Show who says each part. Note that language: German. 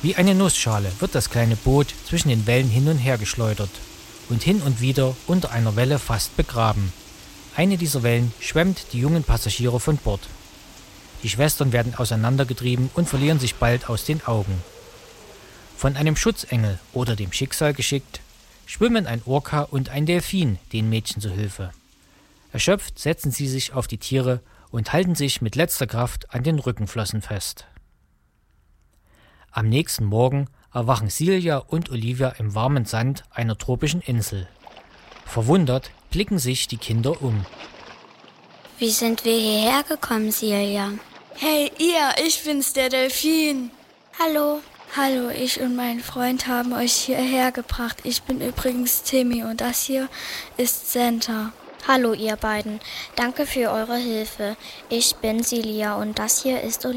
Speaker 1: Wie eine Nussschale wird das kleine Boot zwischen den Wellen hin und her geschleudert und hin und wieder unter einer Welle fast begraben. Eine dieser Wellen schwemmt die jungen Passagiere von Bord. Die Schwestern werden auseinandergetrieben und verlieren sich bald aus den Augen. Von einem Schutzengel oder dem Schicksal geschickt, schwimmen ein Orca und ein Delfin den Mädchen zu Hilfe. Erschöpft setzen sie sich auf die Tiere und halten sich mit letzter Kraft an den Rückenflossen fest. Am nächsten Morgen erwachen Silja und Olivia im warmen Sand einer tropischen Insel. Verwundert blicken sich die Kinder um.
Speaker 2: Wie sind wir hierher gekommen, Silja?
Speaker 3: Hey ihr, ich bin's, der Delfin.
Speaker 2: Hallo.
Speaker 3: Hallo, ich und mein Freund haben euch hierher gebracht. Ich bin übrigens Timmy und das hier ist Santa.
Speaker 2: Hallo ihr beiden. Danke für eure Hilfe. Ich bin Silja und das hier ist Olivia.